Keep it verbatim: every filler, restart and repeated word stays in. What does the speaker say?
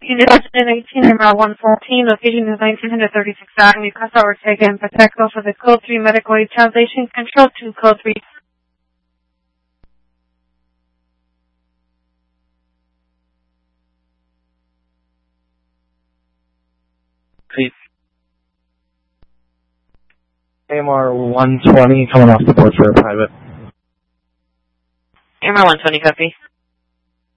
Unit eighteen, number one fourteen, location is nineteen thirty-sixth Avenue, Casa Ortega, and Pateco for the Code three Medical Aid Translation Control to Code three. Please. A M R one twenty coming off the board for a private. A M R one twenty, copy.